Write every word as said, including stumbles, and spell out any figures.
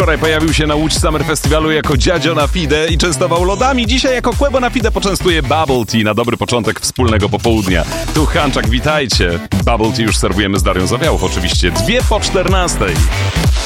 Wczoraj pojawił się na Łódź Summer Festiwalu jako dziadzio na fide i częstował lodami. Dzisiaj jako kłębo na fide poczęstuje Bubble Tea na dobry początek wspólnego popołudnia. Tu Hanczak, witajcie. Bubble Tea już serwujemy z Darią Zawiałów oczywiście. Dwie po czternastej.